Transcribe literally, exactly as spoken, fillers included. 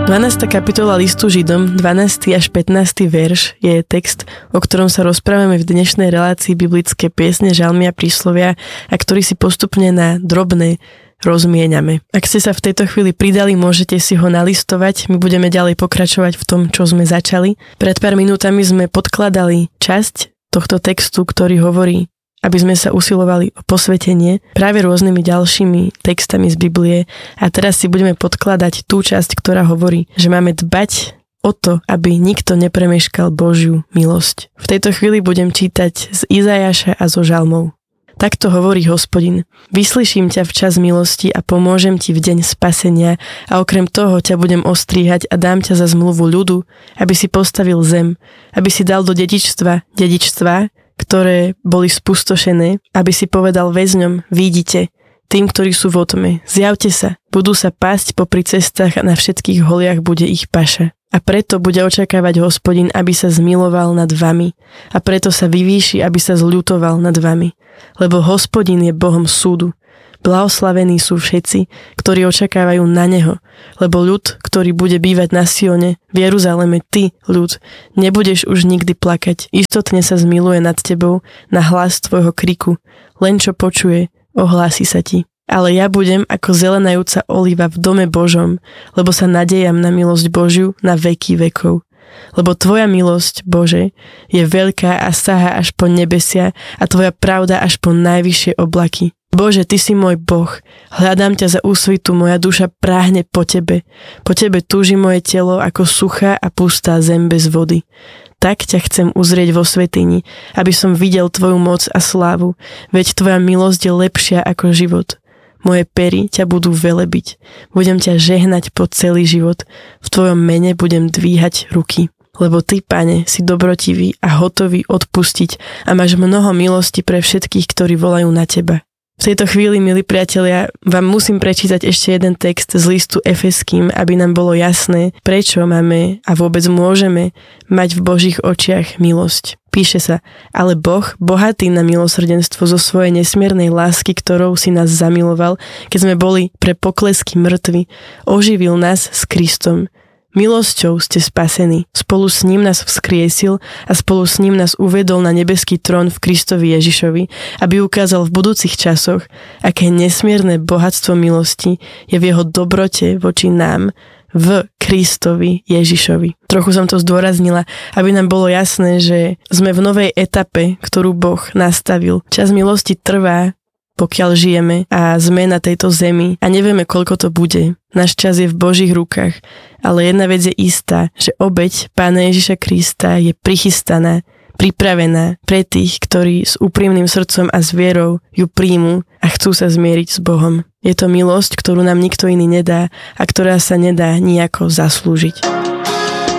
dvanásta kapitola listu Židom, dvanásty až pätnásty verš je text, o ktorom sa rozprávame v dnešnej relácii biblické piesne, žalmy a príslovia a ktorý si postupne na drobné rozmieňame. Ak ste sa v tejto chvíli pridali, môžete si ho nalistovať. My budeme ďalej pokračovať v tom, čo sme začali. Pred pár minútami sme podkladali časť tohto textu, ktorý hovorí, aby sme sa usilovali o posvetenie práve rôznymi ďalšími textami z Biblie. A teraz si budeme podkladať tú časť, ktorá hovorí, že máme dbať o to, aby nikto nepremeškal Božiu milosť. V tejto chvíli budem čítať z Izajaša a zo žalmov. Takto hovorí Hospodin. Vyslyším ťa v čas milosti a pomôžem ti v deň spasenia a okrem toho ťa budem ostríhať a dám ťa za zmluvu ľudu, aby si postavil zem, aby si dal do dedičstva dedičstva, ktoré boli spustošené, aby si povedal väzňom, vidíte, tým, ktorí sú v otme, zjavte sa, budú sa pásť popri cestách a na všetkých holiach bude ich paša. A preto bude očakávať Hospodin, aby sa zmiloval nad vami. A preto sa vyvýši, aby sa zľutoval nad vami. Lebo Hospodin je Bohom súdu. Blahoslavení sú všetci, ktorí očakávajú na Neho. Lebo ľud, ktorý bude bývať na Sione, v Jeruzaleme, ty, ľud, nebudeš už nikdy plakať. Istotne sa zmiluje nad tebou na hlas tvojho kriku. Len čo počuje, ohlási sa ti. Ale ja budem ako zelenajúca oliva v dome Božom, lebo sa nadejam na milosť Božiu na veky vekov. Lebo tvoja milosť, Bože, je veľká a sahá až po nebesia a tvoja pravda až po najvyššie oblaky. Bože, ty si môj Boh, hľadám ťa za úsvitu, moja duša práhne po tebe. Po tebe túži moje telo ako suchá a pustá zem bez vody. Tak ťa chcem uzrieť vo svätyni, aby som videl tvoju moc a slávu, veď tvoja milosť je lepšia ako život. Moje pery ťa budú velebiť. Budem ťa žehnať po celý život. V tvojom mene budem dvíhať ruky. Lebo ty, Pane, si dobrotivý a hotový odpustiť a máš mnoho milosti pre všetkých, ktorí volajú na teba. V tejto chvíli, milí priatelia, vám musím prečítať ešte jeden text z listu Efeským, aby nám bolo jasné, prečo máme a vôbec môžeme mať v Božích očiach milosť. Píše sa, ale Boh, bohatý na milosrdenstvo zo svojej nesmiernej lásky, ktorou si nás zamiloval, keď sme boli pre poklesky mŕtvi, oživil nás s Kristom. Milosťou ste spasení. Spolu s ním nás vzkriesil a spolu s ním nás uvedol na nebeský trón v Kristovi Ježišovi, aby ukázal v budúcich časoch, aké nesmierne bohatstvo milosti je v jeho dobrote voči nám v Kristovi Ježišovi. Trochu som to zdôraznila, aby nám bolo jasné, že sme v novej etape, ktorú Boh nastavil. Čas milosti trvá, pokiaľ žijeme a sme na tejto zemi a nevieme, koľko to bude. Náš čas je v Božích rukách, ale jedna vec je istá, že obeť Pána Ježiša Krista je prichystaná, pripravená pre tých, ktorí s úprimným srdcom a s vierou ju príjmu a chcú sa zmieriť s Bohom. Je to milosť, ktorú nám nikto iný nedá a ktorá sa nedá nijako zaslúžiť.